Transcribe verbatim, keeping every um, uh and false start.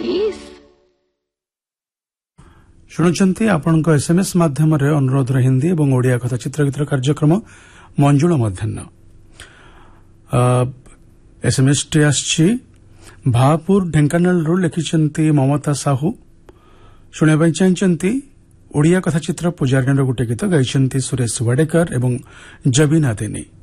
Please शुणुचंती आपणक SMS माध्यम अनुरोध हिंदी और ओडिया कथा चित्रगीत कार्यक्रम मंजुल मध्याह्न एसएमएस टी आसी भापुर ढेंकानाल रू लिखिं ममता साहू शुणा चाहती ओडिया कथा चित्र पुजारीण गोटे गीत गाइछन्ति सुरेश वाडेकर एवं जबीना देनी।